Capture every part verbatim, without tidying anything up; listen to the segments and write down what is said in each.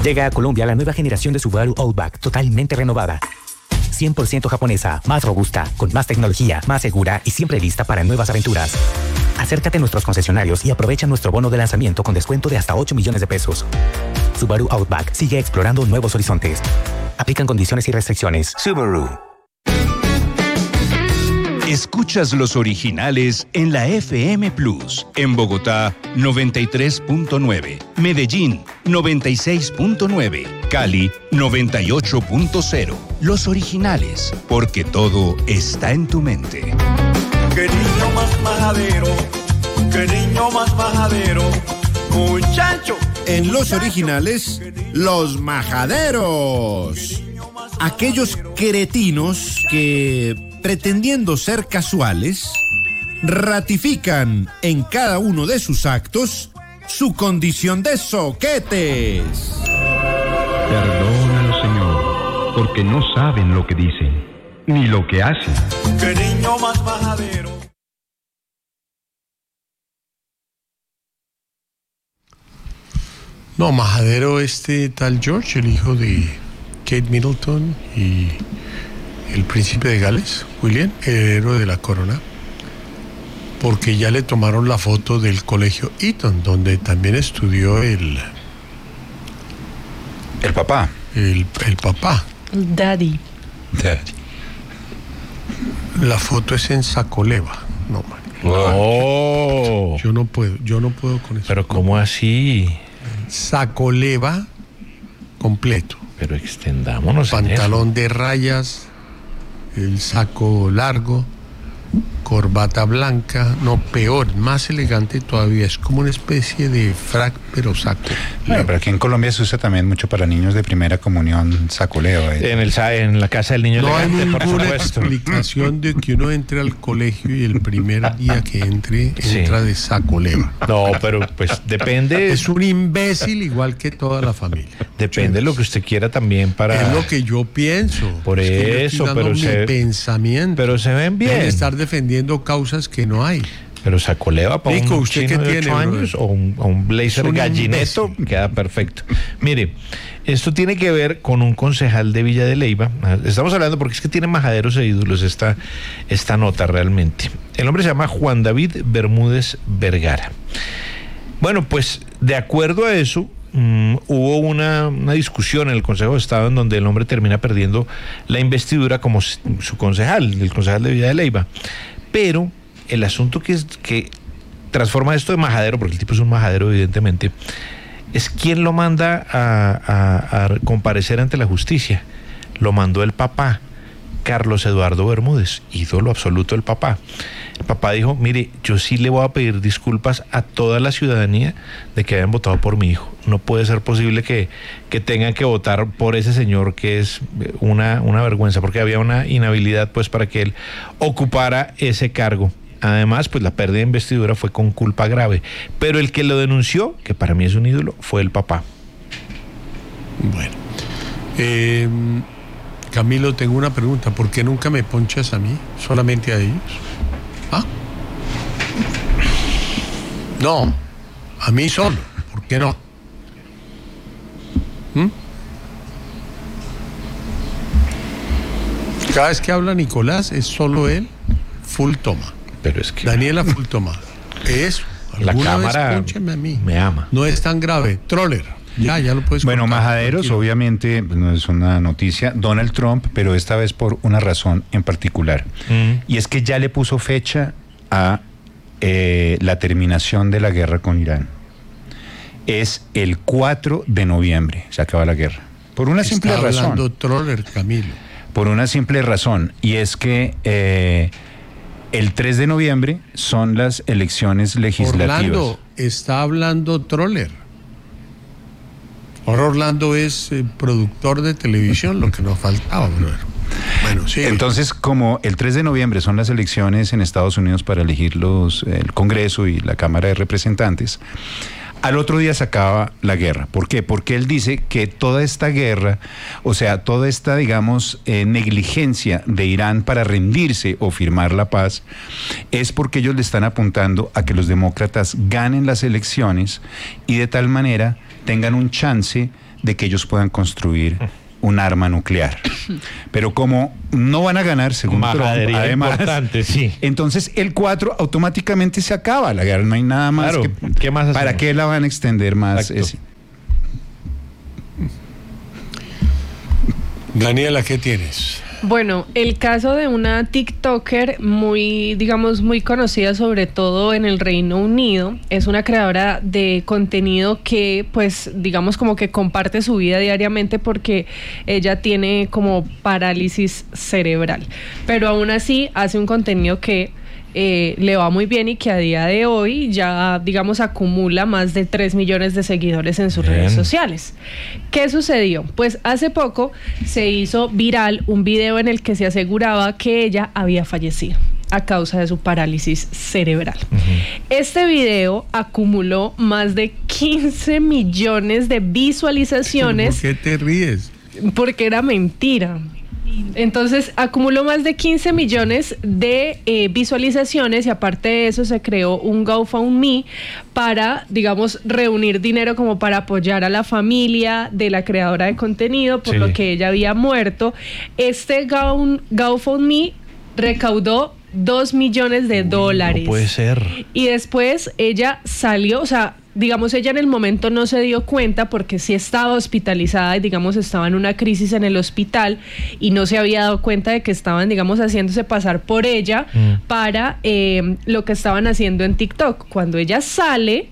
Llega a Colombia la nueva generación de Subaru Outback, totalmente renovada. cien por ciento japonesa, más robusta, con más tecnología, más segura y siempre lista para nuevas aventuras. Acércate a nuestros concesionarios y aprovecha nuestro bono de lanzamiento con descuento de hasta ocho millones de pesos. Subaru Outback sigue explorando nuevos horizontes. Aplican condiciones y restricciones. Subaru. Escuchas los originales en la F M Plus. En Bogotá, noventa y tres punto nueve. Medellín, noventa y seis punto nueve. Cali, noventa y ocho punto cero. Los originales, porque todo está en tu mente. Qué niño más majadero, qué niño más majadero, muchacho. En los originales, los majaderos. Aquellos cretinos que, pretendiendo ser casuales, ratifican en cada uno de sus actos su condición de zoquetes. Perdónalo, Señor, porque no saben lo que dicen, ni lo que hacen. Qué niño más majadero. No, majadero este tal George, el hijo de Kate Middleton y el príncipe de Gales, William, heredero de la corona, porque ya le tomaron la foto del colegio Eton, donde también estudió el... El papá. El, el papá. Daddy. Daddy. La foto es en Sacoleva. No, man. Oh. Yo no puedo, yo no puedo con eso. Pero ¿cómo así? Sacoleva completo. Pero extendámonos. Pantalón de rayas, el saco largo, corbata blanca, no, peor, más elegante todavía, es como una especie de frac, pero saco. Bueno, pero aquí en Colombia se usa también mucho para niños de primera comunión, sacoleo. ¿eh? En, el, en la casa del niño no elegante, hay por ninguna supuesto. explicación de que uno entre al colegio y el primer día que entre, Sí. entra de sacoleva. No, pero pues depende. Es un imbécil igual que toda la familia. Depende de lo que usted quiera también para... Es lo que yo pienso. Por es que yo estoy eso, dando pero mi se... pensamiento. Pero se ven bien. Deben estar defendiendo causas que no hay. Pero sacoleva para Nico, un ¿usted chino qué de tiene, ocho años o un, o un blazer un gallineto, imbécil. queda perfecto. Mire, esto tiene que ver con un concejal de Villa de Leyva. Estamos hablando porque es que tiene majaderos e ídolos esta, esta nota realmente. El hombre se llama Juan David Bermúdez Vergara. Bueno, pues de acuerdo a eso, um, hubo una, una discusión en el Consejo de Estado en donde el hombre termina perdiendo la investidura como su concejal, el concejal de Villa de Leyva. Pero el asunto que es que transforma esto de majadero, porque el tipo es un majadero evidentemente, es quién lo manda a, a, a comparecer ante la justicia. Lo mandó el papá, Carlos Eduardo Bermúdez, ídolo absoluto del papá. El papá dijo, mire, yo sí le voy a pedir disculpas a toda la ciudadanía de que hayan votado por mi hijo. No puede ser posible que, que tengan que votar por ese señor, que es una, una vergüenza, porque había una inhabilidad pues para que él ocupara ese cargo. Además, pues la pérdida de investidura fue con culpa grave. Pero el que lo denunció, que para mí es un ídolo, fue el papá. Bueno. Eh, Camilo, tengo una pregunta. ¿Por qué nunca me ponchas a mí? ¿Solamente a ellos? ¿Ah? No, a mí solo. ¿Por qué no? ¿Mm? Cada vez que habla Nicolás es solo él, full toma. Pero es que... Daniela, full toma. Eso. La cámara vez pónchame a mí. me ama. No es tan grave. Troller. Ya, ya lo puedes Bueno, cortar, majaderos, tranquilo. obviamente, no es una noticia. Donald Trump, pero esta vez por una razón en particular. Mm. Y es que ya le puso fecha a eh, la terminación de la guerra con Irán. Es el cuatro de noviembre, se acaba la guerra. Por una simple Está razón. hablando Troller, Camilo. Por una simple razón, y es que eh, el tres de noviembre son las elecciones legislativas. Orlando, está hablando Troller. Ahora Orlando es eh, productor de televisión, lo que nos faltaba, brother. Bueno, sí. Entonces, como el tres de noviembre son las elecciones en Estados Unidos para elegir los, el Congreso y la Cámara de Representantes, al otro día se acaba la guerra. ¿Por qué? Porque él dice que toda esta guerra, o sea, toda esta, digamos, eh, negligencia de Irán para rendirse o firmar la paz, es porque ellos le están apuntando a que los demócratas ganen las elecciones y de tal manera tengan un chance de que ellos puedan construir un arma nuclear. Pero como no van a ganar, según Trump, además, importante, sí. entonces el cuatro automáticamente se acaba la guerra, no hay nada más. Claro, que, ¿qué más ¿para hacemos? qué la van a extender más? Es, Daniela, ¿qué tienes? Bueno, el caso de una TikToker muy, digamos, muy conocida, sobre todo en el Reino Unido, es una creadora de contenido que, pues, digamos, como que comparte su vida diariamente porque ella tiene como parálisis cerebral, pero aún así hace un contenido que Eh, le va muy bien y que a día de hoy ya, digamos, acumula más de tres millones de seguidores en sus Bien. redes sociales. ¿Qué sucedió? Pues hace poco se hizo viral un video en el que se aseguraba que ella había fallecido a causa de su parálisis cerebral. Uh-huh. Este video acumuló más de quince millones de visualizaciones. ¿Por qué te ríes? Porque era mentira. Entonces acumuló más de quince millones de eh, visualizaciones y aparte de eso se creó un GoFundMe para, digamos, reunir dinero como para apoyar a la familia de la creadora de contenido por sí. lo que ella había muerto. Este Go- GoFundMe recaudó dos millones de dólares. No puede ser. Y después ella salió, o sea, digamos, ella en el momento no se dio cuenta porque sí estaba hospitalizada y, digamos, estaba en una crisis en el hospital y no se había dado cuenta de que estaban, digamos, haciéndose pasar por ella mm. para eh, lo que estaban haciendo en TikTok. Cuando ella sale,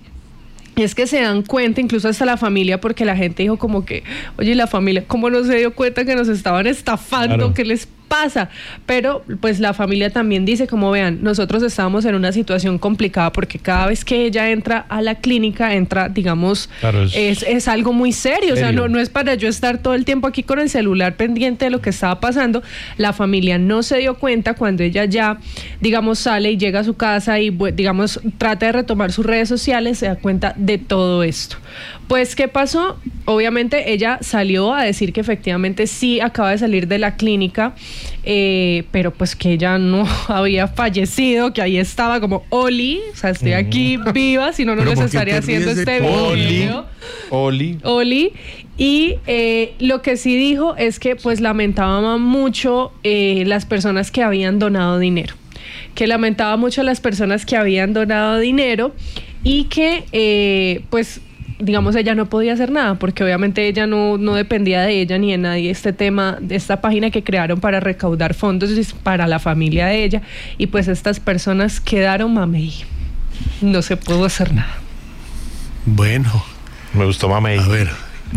es que se dan cuenta, incluso hasta la familia, porque la gente dijo como que, oye, la familia, ¿cómo no se dio cuenta que nos estaban estafando? Claro. ¿Qué les pasa? Pero pues la familia también dice, como vean, nosotros estábamos en una situación complicada porque cada vez que ella entra a la clínica, entra, digamos, claro, es, es, es algo muy serio, serio. O sea, no, no es para yo estar todo el tiempo aquí con el celular pendiente de lo que estaba pasando. La familia no se dio cuenta cuando ella ya, digamos, sale y llega a su casa y, digamos, trata de retomar sus redes sociales, se da cuenta de todo esto. Pues, ¿qué pasó? Obviamente ella salió a decir que efectivamente sí acaba de salir de la clínica, eh, pero pues que ella no había fallecido, que ahí estaba como Oli, o sea, estoy aquí viva, si no, no les estaría haciendo este video. Oli. Oli. Y eh, lo que sí dijo es que pues lamentaba mucho eh, las personas que habían donado dinero, que lamentaba mucho a las personas que habían donado dinero y que eh, pues digamos, ella no podía hacer nada, porque obviamente ella no, no dependía de ella ni de nadie. Este tema, de esta página que crearon para recaudar fondos es para la familia de ella, y pues estas personas quedaron mamey. No se pudo hacer nada. Bueno. Me gustó mamey. A ver,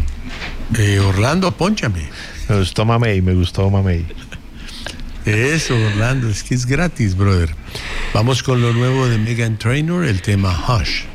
eh, Orlando, pónchame. Me gustó mamey, me gustó mamey. Eso, Orlando, es que es gratis, brother. Vamos con lo nuevo de Meghan Trainor, el tema Hush.